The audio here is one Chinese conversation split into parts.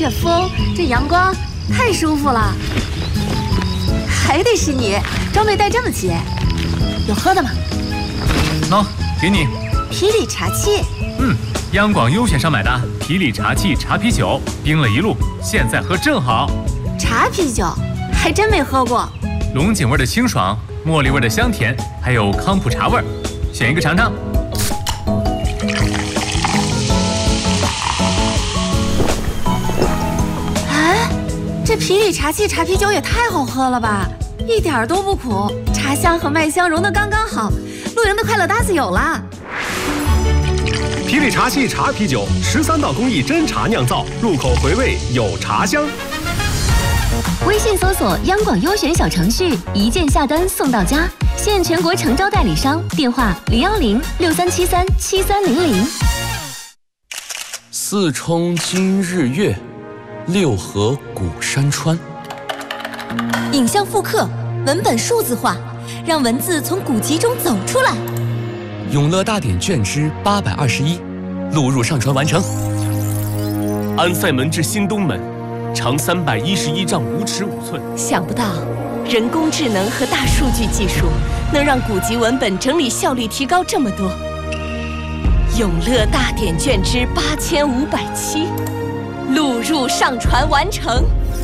风，这阳光太舒服了。还得是你，装备带这么齐。有喝的吗？ 喏，给你。 啤礼茶器。 央广优选上买的啤礼茶器茶啤酒，冰了一路，现在喝正好。 茶啤酒还真没喝过。 龙井味的清爽，茉莉味的香甜，还有康普茶味，选一个尝尝。 这啤礼茶器茶啤酒也太好喝了吧，一点都不苦，茶香和麦香融得刚刚好，露营的快乐搭子有了。 啤礼茶器茶啤酒，13道工艺真茶酿造，入口回味有茶香。 微信搜索央广优选小程序，一键下单送到家，现全国诚招代理商，电话01063737300。 四冲今日月，六合古山川。 影像复刻，文本数字化，让文字从古籍中走出来。 永乐大典卷之821，录入上传完成。 安塞门至新东门，长311丈5尺5寸。 想不到，人工智能和大数据技术能让古籍文本整理效率提高这么多。永乐大典卷之8507，录入上传完成。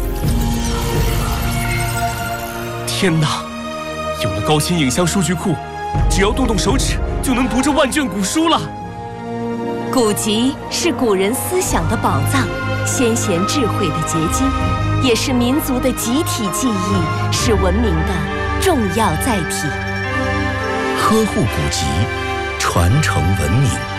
天哪！有了高清影像数据库，只要动动手指就能读这万卷古书了。 古籍是古人思想的宝藏，先贤智慧的结晶，也是民族的集体记忆，是文明的重要载体。 呵护古籍，传承文明。